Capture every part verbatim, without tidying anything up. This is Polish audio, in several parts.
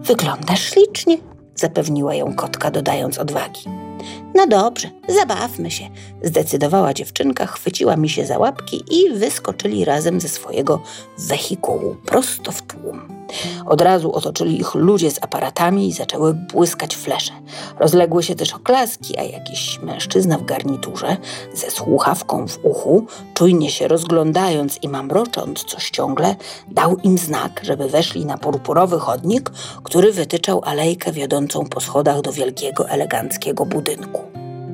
Wyglądasz ślicznie, zapewniła ją kotka, dodając odwagi. No dobrze, zabawmy się, zdecydowała dziewczynka, chwyciła Misię za łapki i wyskoczyli razem ze swojego wehikułu prosto w tłum. Od razu otoczyli ich ludzie z aparatami i zaczęły błyskać flesze. Rozległy się też oklaski, a jakiś mężczyzna w garniturze ze słuchawką w uchu, czujnie się rozglądając i mamrocząc coś ciągle, dał im znak, żeby weszli na purpurowy chodnik, który wytyczał alejkę wiodącą po schodach do wielkiego, eleganckiego budynku.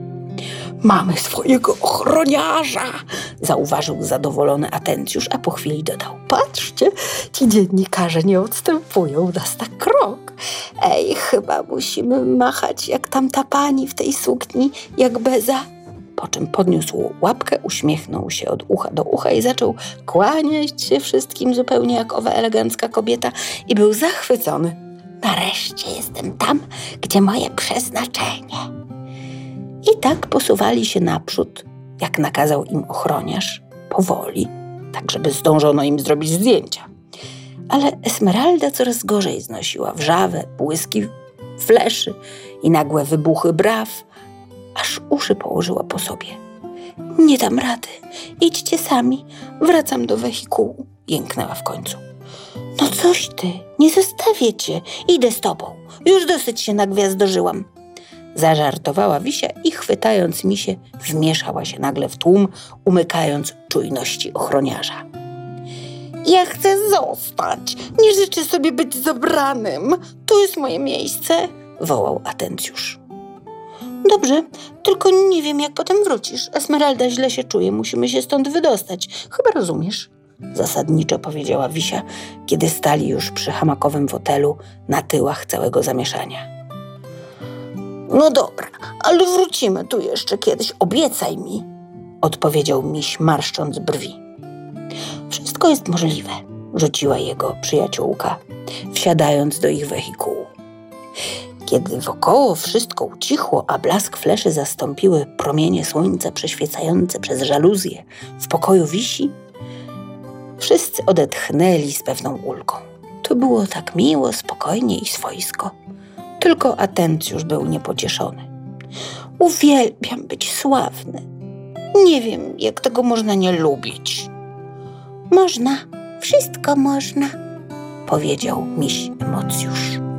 Mamy swojego ochroniarza, zauważył zadowolony Atencjusz, a po chwili dodał. Patrzcie, ci dziennikarze nie odstępują nas na krok. Ej, chyba musimy machać jak tamta pani w tej sukni, jak Beza. Po czym podniósł łapkę, uśmiechnął się od ucha do ucha i zaczął kłaniać się wszystkim zupełnie jak owa elegancka kobieta i był zachwycony. Nareszcie jestem tam, gdzie moje przeznaczenie. I tak posuwali się naprzód, jak nakazał im ochroniarz, powoli, tak żeby zdążono im zrobić zdjęcia. Ale Esmeralda coraz gorzej znosiła wrzawę, błyski fleszy i nagłe wybuchy braw, aż uszy położyła po sobie. Nie dam rady, idźcie sami, wracam do wehikułu, jęknęła w końcu. No coś ty, nie zostawię cię, idę z tobą, już dosyć się nagwiazdożyłam. Zażartowała Wisia i chwytając Misię, wmieszała się nagle w tłum, umykając czujności ochroniarza. Ja chcę zostać, nie życzę sobie być zabranym, tu jest moje miejsce, wołał Atencjusz. Dobrze, tylko nie wiem, jak potem wrócisz. Esmeralda źle się czuje, musimy się stąd wydostać, chyba rozumiesz? Zasadniczo powiedziała Wisia, kiedy stali już przy hamakowym fotelu na tyłach całego zamieszania. No dobra, ale wrócimy tu jeszcze kiedyś, obiecaj mi, odpowiedział Miś, marszcząc brwi. Wszystko jest możliwe, rzuciła jego przyjaciółka, wsiadając do ich wehikułu. Kiedy wokoło wszystko ucichło, a blask fleszy zastąpiły promienie słońca przeświecające przez żaluzję w pokoju Wisi, wszyscy odetchnęli z pewną ulgą. To było tak miło, spokojnie i swojsko. Tylko Atencjusz był niepocieszony. Uwielbiam być sławny. Nie wiem, jak tego można nie lubić. Można, wszystko można, powiedział Miś Emocjusz.